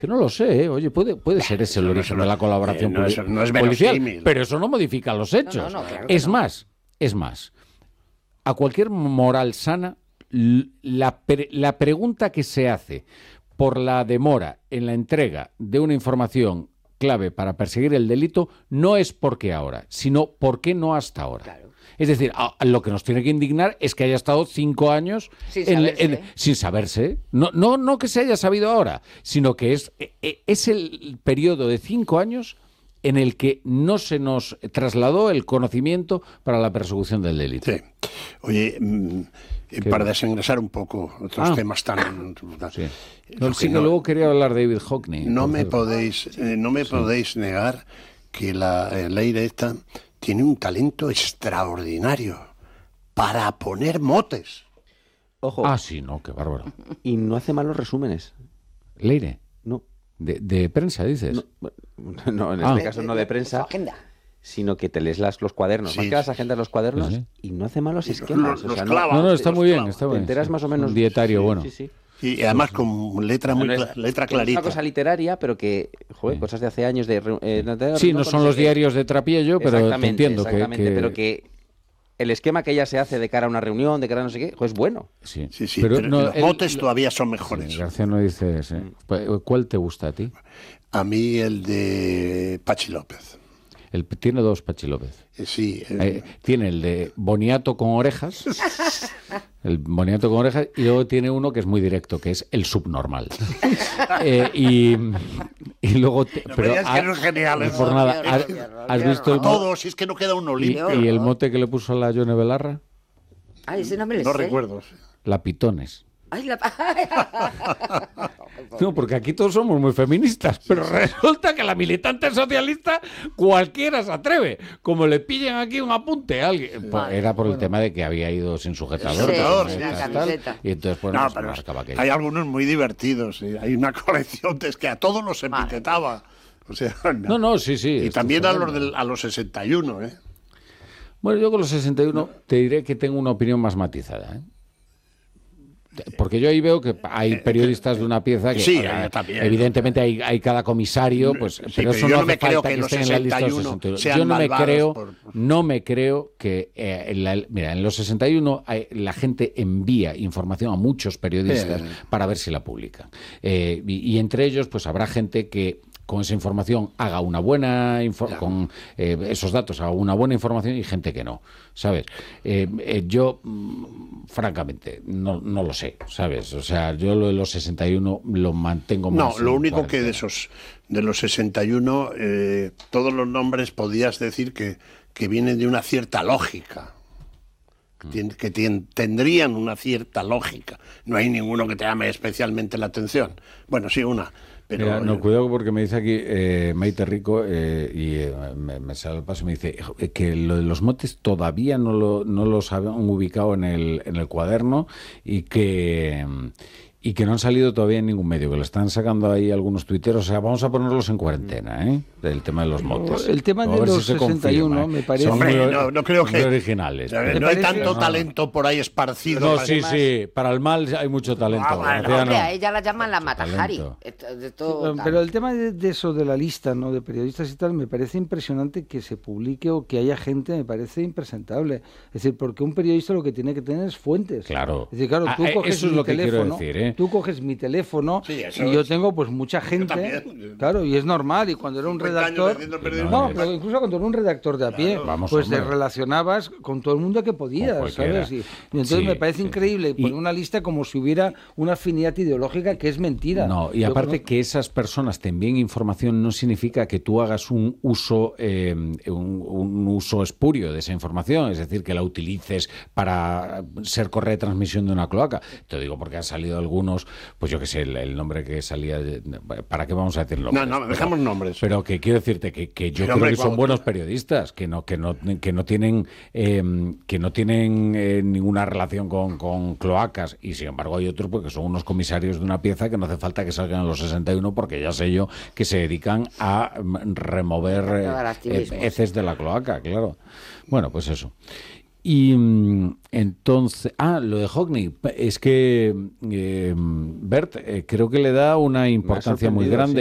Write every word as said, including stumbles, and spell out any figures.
Que no lo sé, ¿eh? Oye, puede, puede ser ese el origen de la colaboración eh, no, eso no es policial, verosímil. pero eso no modifica los hechos. No, no, no, claro que es no. más, es más, a cualquier moral sana, la, pre- la pregunta que se hace por la demora en la entrega de una información clave para perseguir el delito no es por qué ahora, sino por qué no hasta ahora. Claro. Es decir, a, a lo que nos tiene que indignar es que haya estado cinco años Sin en- saberse. en- sin saberse. No, no, no que se haya sabido ahora, sino que es, e- es el periodo de cinco años en el que no se nos trasladó el conocimiento para la persecución del delito. Sí. Oye, mm, eh, para desengrasar un poco otros Ah. temas tan... Sí. Lo No, que sí que no- luego quería hablar de David Hockney. No por me cierto. podéis, eh, no me podéis negar que la eh, Leire esta tiene un talento extraordinario para poner motes. Ojo, Ah, sí, no, qué bárbaro. y no hace malos resúmenes. Leire, No, de, de prensa, dices. no, no, en Ah. este caso no de Su prensa, agenda. sino que te lees las, los cuadernos, Sí, más que las sí. agendas, los cuadernos, Sí, sí. y no hace malos los- esquemas. los o sea, clava. No, no, está los muy bien, clavos. está te bien. enteras sí. más o menos. Un dietario sí, bueno. Sí, sí. Y además con letra muy No es- cla- letra que no es clarita. una cosa literaria, pero que, joder, Sí. cosas de hace años de... eh, de- Sí, no con son sé los qué. diarios de Trapiello, pero te Exactamente, entiendo que, exactamente, que- pero que el esquema que ella se hace de cara a una reunión, de cara a no sé qué, pues es bueno. Sí, Sí, sí, pero, no, los él- motes lo- todavía son mejores. Sí, García no dice ese. ¿Cuál te gusta a ti? A mí el de Pachi López. El, tiene dos Pachi López. Eh, Sí, el- Eh, tiene el de boniato con orejas, el boniato con orejas, y luego tiene uno que es muy directo, que es el subnormal. Eh, y, y luego... te- No me pero digas que ha- no es genial, no ¿eh? por nada, Qué ¿has, horror, qué horror, has qué visto el, a mo- todos, si es que no queda uno y, limpio. y el mote que le puso a la Yone Belarra? Ay, ese no me lo No sé. recuerdo. La Pitones. Ay, la... No, porque aquí todos somos muy feministas, pero resulta que la militante socialista cualquiera se atreve. Como le pillan aquí un apunte a alguien. Pues Vale. era por el tema de que había ido sin sujetador. Sí, con sí, camisetas, la tal, camiseta. y entonces pues, No, pues, pero marcaba aquello. hay algunos muy divertidos. ¿Sí? Hay una colección de- es que a todos los epintetaba. O sea, No, no, sí, sí. Y esto también es a los, tremendo. del, a los sesenta y uno, ¿eh? Bueno, yo con los sesenta y uno te diré que tengo una opinión más matizada, ¿eh? Porque yo ahí veo que hay periodistas de una pieza que, Sí, ahora, yo también. evidentemente hay, hay cada comisario, pues, Sí, pero pero eso yo no no me hace creo falta que que los esté en la lista de los sesenta y uno sesenta y uno. sean Yo no me malvados creo, por- no me creo que eh, en la- mira, en los sesenta y uno hay- la gente envía información a muchos periodistas Sí. para ver si la publican. Eh, y, y entre ellos, pues habrá gente que con esa información haga una buena info- con eh, esos datos haga una buena información y gente que no, ¿sabes? Eh, eh, yo mm, francamente no, no lo sé, ¿sabes? O sea, yo lo de los sesenta y uno lo mantengo más. No, lo en único que cuarentena. de esos de los sesenta y uno, eh, todos los nombres podías decir que, que vienen de una cierta lógica. Tien- Que tien- tendrían una cierta lógica. No hay ninguno que te llame especialmente la atención. Bueno, sí, una. Pero, Mira, no, cuidado porque me dice aquí eh, Maite Rico eh, y eh, me, me sale el paso y me dice eh, que lo de los motes todavía no, lo, no los habían ubicado en el, en el cuaderno y que... Y que no han salido todavía en ningún medio, que lo están sacando ahí algunos tuiteros. O sea, vamos a ponerlos en cuarentena, ¿eh? El tema de los motes. El tema A de ver si los se sesenta y uno confirma, ¿eh? me parece- Son Hombre, muy- no, no creo muy que- originales. A ver, ¿Te no hay parece? tanto No. talento por ahí esparcido. No, para- sí, sí. Para el mal hay mucho talento. Ah, bueno. García, Hombre, no. a ella la llaman la Matajari. talento. Esto- de todo tal. Pero el tema de, de eso, de la lista, ¿no? De periodistas y tal, me parece impresionante que se publique o que haya gente, me parece impresentable. Es decir, porque un periodista lo que tiene que tener es fuentes. Claro. Es decir, claro, tú Ah, eh, coges eso es mi lo que quiero teléfono, decir, ¿eh? tú coges mi teléfono Sí, eso y yo es. tengo pues mucha gente, también. claro, y es normal, y cuando era un cincuenta años redactor, haciendo periodismo. no, No, pero incluso cuando era un redactor de a pie, Vamos, pues te hombre. relacionabas con todo el mundo que podías, cualquiera. ¿sabes? Y, y entonces Sí, me parece sí. increíble Y- poner una lista como si hubiera una afinidad ideológica que es mentira. No, y Yo aparte conozco- que esas personas te envíen información no significa que tú hagas un uso eh, un, un uso espurio de esa información, es decir, que la utilices para ser correa de transmisión de una cloaca. Te digo porque han salido algunos, pues yo qué sé, el, el nombre que salía, de- ¿para qué vamos a decir nombres? No, no, dejamos nombres. Pero que quiero decirte que, que yo Pero, creo hombre, que son cuando- buenos periodistas, que no, que no, que no tienen, eh, que no tienen eh, ninguna relación con, con cloacas, y sin embargo hay otros porque son unos comisarios de una pieza que no hace falta que salgan a los sesenta y uno porque ya sé yo que se dedican a mm, remover Todo el eh, activismo, eh, heces de la cloaca, claro. Bueno, pues eso. Y mm, entonces, ah, lo de Hockney, es que eh, Bert, eh, creo que le da una importancia muy sorprendido, grande. sí.